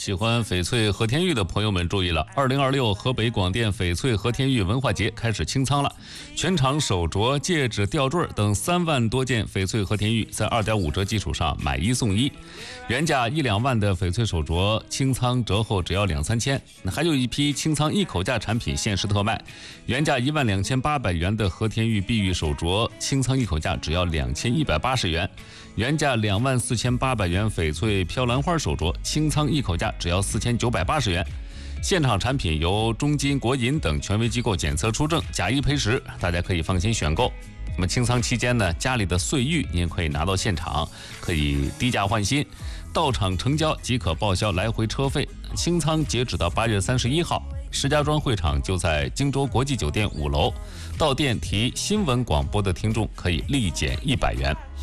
喜欢翡翠和田玉的朋友们注意了，2026河北广电翡翠和田玉文化节开始清仓了，全场手镯、戒指、吊坠等3万多件翡翠和田玉在2.5折基础上买1送1，原价1-2万的翡翠手镯清仓折后只要2-3千，还有一批清仓一口价产品限时特卖，原价12800元的和田玉碧玉手镯清仓一口价只要2180元，原价24800元翡翠飘兰花手镯清仓一口价只要4980元。现场产品由中金、国银等权威机构检测出证，假一赔十，大家可以放心选购。那么清仓期间呢，家里的碎玉您可以拿到现场，可以低价换新，到场成交即可报销来回车费。清仓截止到8月31号，石家庄会场就在荆州国际酒店5楼，到店提新闻广播的听众可以立减100元。